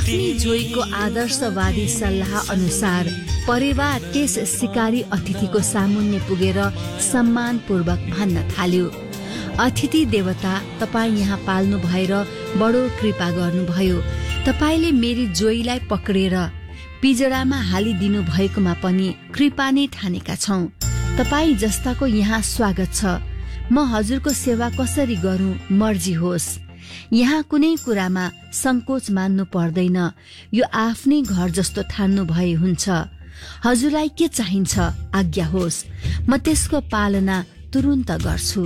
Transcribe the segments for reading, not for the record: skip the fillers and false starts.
आफ्नी जोईको आदर्शवादी सल्लाह अनुसार परेवा त्यस शिकारी अतिथिको सामुन्ने पुगेर सम्मानपूर्वक भन्न थाल्यो, अतिथि देवता, तपाईँ यहाँ पाल्नु भएर बडो कृपा गर्नुभयो। तपाईले मेरी जोईलाई पक्रेर पिजडामा हालिदिनु भएकोमा पनि कृपा नै ठानेका छौं। तपाईँ जस्ताको यहाँ स्वागत छ। म हजुरको सेवा कसरी गरूं मर्जी होस्। यहाँ कुनै कुरामा संकोच मान्नु पर्दैन। यो आफ्नै घर जस्तो ठान्नु भए हुन्छ। हजुरलाई के चाहिन्छ आज्ञा होस्, म त्यसको पालना तुरुन्त गर्छु।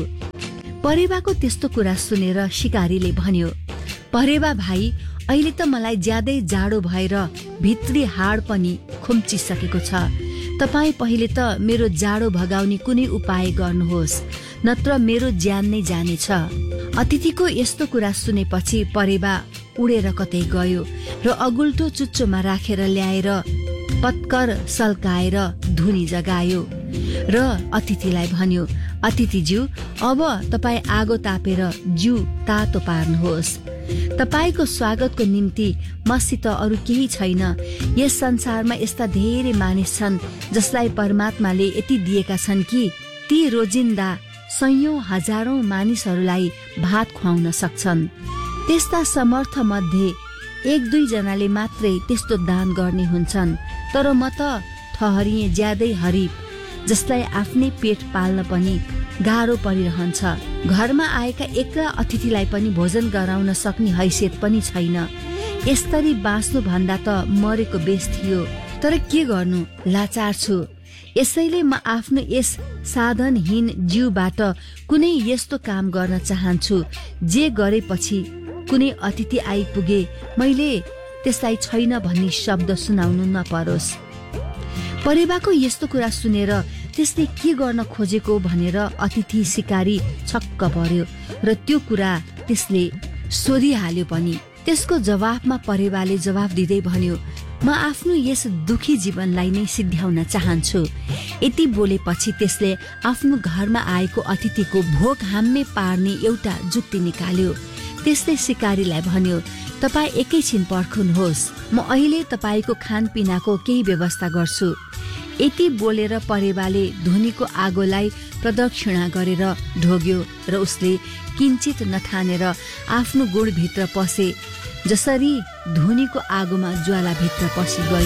परेवाको त्यस्तो कुरा सुनेर शिकारीले भन्यो, परेवा भाइ, अहिले त मलाई ज्यादै जाडो भएर भित्री हाड पनि खुम्चिसकेको छ। तपाईँ पहिले त मेरो जाडो भगाउने कुनै उपाय गर्नुहोस्, नत्र मेरो ज्यान नै जानेछ। अतिथिको यस्तो कुरा सुनेपछि परेवा उडेर कतै गयो र अगुल्टो चुच्चोमा राखेर ल्याएर पत्कर सल्काएर धुनी जगायो र अतिथिलाई भन्यो, अतिथिज्यू, अब तपाईँ आगो तापेर जिउ तातो पार्नुहोस्। तपाईको स्वागतको निम्ति मसित अरू केही छैन। यस संसारमा यस्ता धेरै मानिस छन् जसलाई परमात्माले यति दिएका छन् कि ती रोजिन्दा सयौं हजारौं मानिसहरूलाई भात खुवाउन सक्छन्। त्यस्ता समर्थ मध्ये 1-2 जनाले मात्रै त्यस्तो दान गर्ने हुन्छन्। तर म त ठहरिए ज्यादै हरिब, जसलाई आफ्नै पेट पाल्न पनि गाह्रो परिरहन्छ। घरमा आएका एक्ला अतिथिलाई पनि भोजन गराउन सक्ने हैसियत पनि छैन। यसरी बाँच्नु भन्दा त मरेको बेस थियो। तर के गर्नु, लाचार छु। यसैले म आफ्नो यस साधनहीन जीवबाट कुनै यस्तो काम गर्न चाहन्छु जे गरेपछि कुनै अतिथि आइपुगे मैले त्यसलाई छैन भन्ने शब्द सुनाउनु नपरोस्। परेवाको यस्तो कुरा सुनेर त्यसले के गर्न खोजेको भनेर अतिथि शिकारी छक्क पर्यो र त्यो कुरा त्यसले सोधिहाल्यो पनि। त्यसको जवाफमा परेवाले जवाफ दिँदै भन्यो, म आफ्नो यस दुखी जीवनलाई नै सिद्ध्याउन चाहन्छु। यति बोलेपछि त्यसले आफ्नो घरमा आएको अतिथिको भोक हाम्मे पार्ने एउटा जुक्ति निकाल्यो। त्यसले शिकारीलाई भन्यो, तपाईँ एकैछिन पर्खनुहोस्, म अहिले तपाईँको खानपिनाको केही व्यवस्था गर्छु। यति बोलेर परेवाले धुनीको आगोलाई प्रदक्षिणा गरेर ढोग्यो र उसले किञ्चित नठानेर आफ्नो गुणभित्र पसे, जसरी धुनीको आगोमा ज्वालाभित्र पसी गयो।